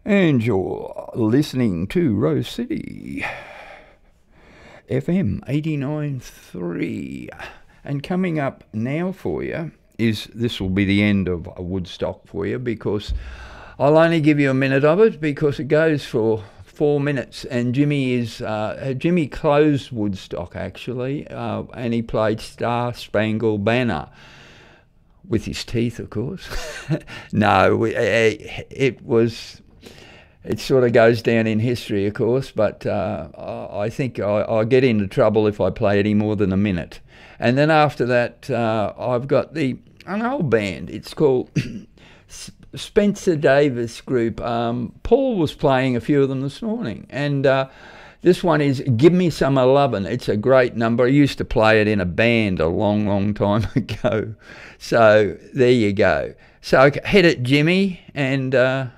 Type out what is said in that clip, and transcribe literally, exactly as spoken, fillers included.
And you're listening to Rose City F M eighty-nine point three. And coming up now for you is, this will be the end of Woodstock for you, because I'll only give you a minute of it because it goes for four minutes. And Jimmy is uh, Jimmy closed Woodstock actually, uh, and he played Star Spangled Banner with his teeth, of course. No, it, it was. It sort of goes down in history, of course, but uh, I think I, I get into trouble if I play any more than a minute. And then after that, uh, I've got the an old band. It's called Spencer Davis Group. Um, Paul was playing a few of them this morning, and uh, this one is Give Me Some Lovin'. It's a great number. I used to play it in a band a long, long time ago. So there you go. So hit it, Jimmy, and... Uh,